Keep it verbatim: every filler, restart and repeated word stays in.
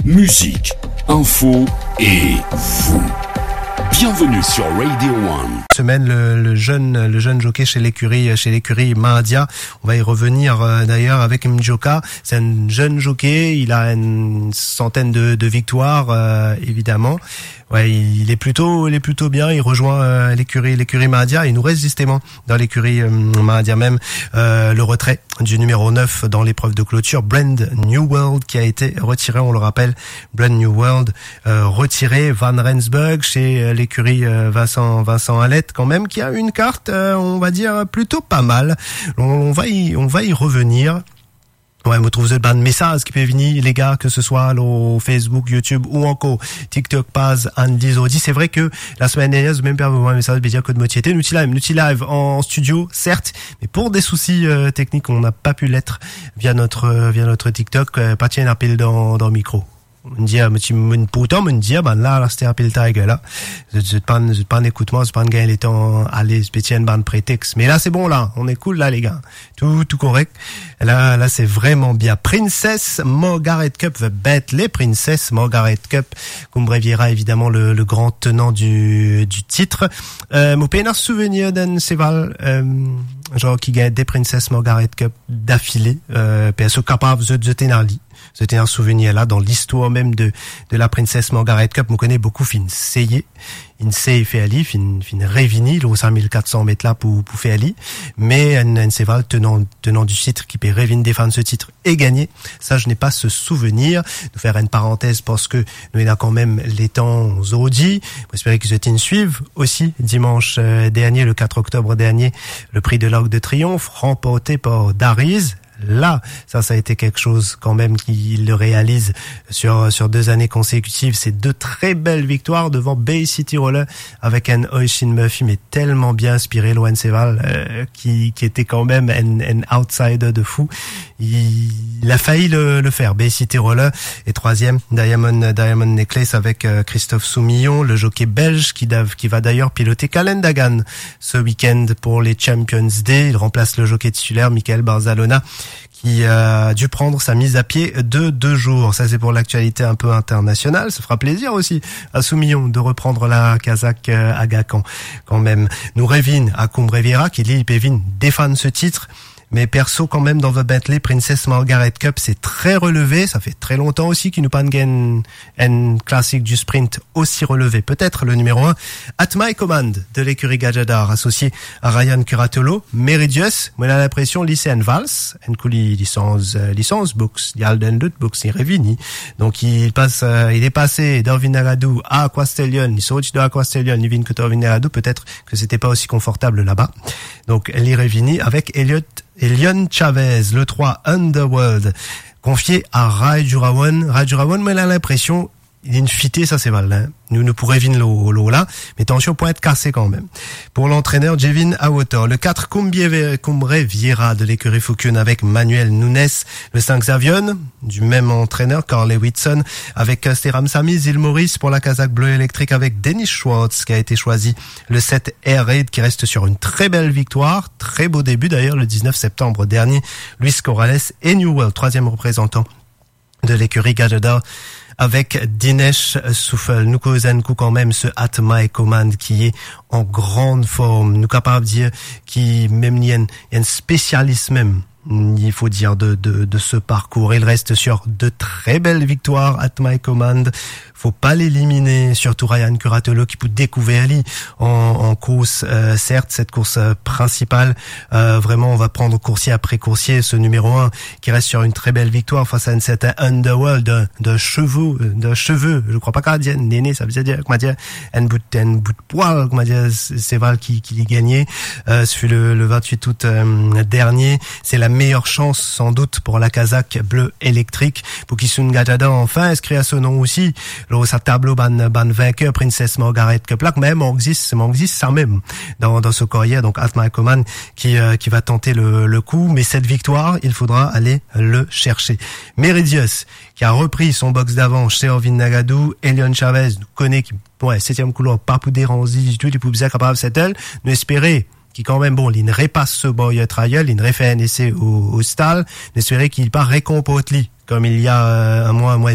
musique, info et vous. Bienvenue sur Radio One. Semaine le, le jeune le jeune jockey chez l'écurie chez l'écurie Mahadia. On va y revenir euh, d'ailleurs avec Mjoka. C'est un jeune jockey. Il a une centaine de, de victoires euh, évidemment. Ouais, il est plutôt il est plutôt bien. Il rejoint euh, l'écurie l'écurie Mahadia. Il nous reste justement dans l'écurie euh, Mahadia même euh, le retrait du numéro neuf dans l'épreuve de clôture, Brand New World, qui a été retiré. On le rappelle, Brand New World euh, retiré. Van Rensburg chez euh, l'écurie euh, Vincent Vincent Hallette quand même, qui a une carte euh, on va dire plutôt pas mal. On, on va y on va y revenir. Ouais, me trouve ban message qui peut venir, les gars, que ce soit au Facebook, YouTube ou encore TikTok, Paz, Andy, Audi. C'est vrai que la semaine dernière, je même perdu un message, bien que de moitié. Nous live, nous live en studio, certes, mais pour des soucis euh, techniques, on n'a pas pu l'être via notre euh, via notre TikTok. Euh, pas tiens un appel dans dans le micro. On dit, pourtant, on dit, ben là, là, c'était un peu le tiger, là. Je, je pas, je pas un écoutement, je pas un gagner les temps, allez, spécial, ban prétexte. Mais là, c'est bon, là. On est cool, là, les gars. Tout, tout correct. Là, là, c'est vraiment bien. Princess Margaret Cup va battre les Princess Margaret Cup. Comme Breviera, évidemment, le, le grand tenant du, du titre. Euh, mon pénard souvenir d'un Céval, euh, genre, qui gagne des Princess Margaret Cup d'affilée, euh, puis elles sont capables de, de tenir lit. C'était un souvenir là dans l'histoire même de de la Princess Margaret Cup. On connaît beaucoup fin Seye, in Seye fait ali, fin fin Révini, le cinq mille quatre cents mètres là pour pour faire ali. Mais un un Céval tenant tenant du titre qui peut Révini défendre ce titre et gagner. Ça, je n'ai pas ce souvenir. De faire une parenthèse parce que nous il a quand même les temps Zodi. J'espère que vous suivent aussi dimanche dernier, le quatre octobre dernier, le prix de l'Arc de Triomphe remporté par Dariz. Là, ça, ça a été quelque chose quand même qu'il le réalise sur sur deux années consécutives. C'est deux très belles victoires devant Bay City Roller avec un Oisin Murphy, mais tellement bien inspiré, Loan Seval, euh, qui qui était quand même un, un outsider de fou. Il, il a failli le, le faire. Bay City Roller et troisième Diamond Diamond Necklace avec euh, Christophe Soumillon, le jockey belge qui, qui va d'ailleurs piloter Calendagan ce week-end pour les Champions Day. Il remplace le jockey titulaire Michael Barzalona, qui a dû prendre sa mise à pied de deux jours. Ça, c'est pour l'actualité un peu internationale. Ça fera plaisir aussi à Soumillon de reprendre la Kazakh à Gacan. Quand même, nous rêvons à Cumbreviera qui, lui, Pévin, défendre ce titre. Mais perso, quand même, dans The Bentley Princess Margaret Cup, c'est très relevé. Ça fait très longtemps aussi qu'il nous pas gagne un classique du sprint aussi relevé. Peut-être le numéro un, At My Command de l'écurie Gajadar, associé à Ryan Curatolo. Meridius, moi, j'ai l'impression, lycéen Vals, en couli licence, euh, licence books, Yalden Lut books, il Révini. Donc, il passe, euh, il est passé d'Orvin Nagadou à Aquastellion. Il sort de Aquastellion, il vient que d'Orvin Nagadou. Peut-être que c'était pas aussi confortable là-bas. Donc, elle est Révini avec Elliot Elion Chavez, le trois Underworld, confié à Rai Jurawan. Rai Jurawan, mais il a l'impression, il est une fité, ça c'est mal, hein. Nous ne pourrions vin l'eau, l'eau là, mais attention pour être cassé quand même. Pour l'entraîneur Jevin Awotor, le quatre Cumbre Vieira de l'écurie Foucune avec Manuel Nunes, le cinq Xavion, du même entraîneur Carly Whitson, avec Steram Sami Zilmoris pour la Kazakh bleu électrique avec Denis Schwartz qui a été choisi, le sept Air Raid qui reste sur une très belle victoire, très beau début d'ailleurs le dix-neuf septembre dernier, Luis Corrales et New World, troisième représentant de l'écurie Gajadar, avec Dinesh Souffel. Nous causons quand même ce At My Command qui est en grande forme. Nous capables de dire qu'il même il y a un spécialiste même, il faut dire, de, de, de ce parcours. Il reste sur de très belles victoires At My Command. Faut pas l'éliminer, surtout Ryan Curatolo qui peut découvrir lui en, en course, euh, certes cette course euh, principale, euh, vraiment on va prendre coursier après coursier, ce numéro un qui reste sur une très belle victoire face à un certain Underworld de, de cheveux, de cheveux, je crois pas qu'à dire néné, ça veut dire comment dire un bout de, un bout de poil, comment dire, c'est Val qui qui l'a gagné, euh, ce fut le, le vingt-huit août euh, dernier. C'est la meilleure chance sans doute pour la Kazakh bleu électrique pour Kisun Gajada enfin inscrit à ce nom aussi. Là, sa tableau ban ban vainqueur Princess Margaret Cup là même on existe on existe ça même dans dans ce courrier, donc At My Command qui euh, qui va tenter le le coup, mais cette victoire il faudra aller le chercher. Meridius qui a repris son box d'avant chez Orvin Nagadou, Elion Chavez nous connaît qui ouais septième couloir pas pour déranger du tout, il peut bien capable settle, nous espérer qui quand même, bon, il ne repasse ce boy trial, il ne refait un essai au, au stall, d'espérer qu'il part récomporte lui, comme il y a euh, un mois, un mois